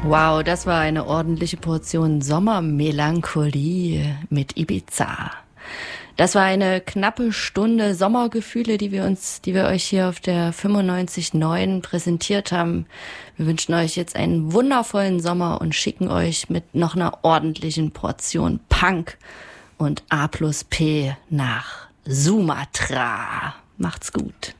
Wow, das war eine ordentliche Portion Sommermelancholie mit Ibiza. Das war eine knappe Stunde Sommergefühle, die wir euch hier auf der 95.9 präsentiert haben. Wir wünschen euch jetzt einen wundervollen Sommer und schicken euch mit noch einer ordentlichen Portion Punk und A+P nach Sumatra. Macht's gut.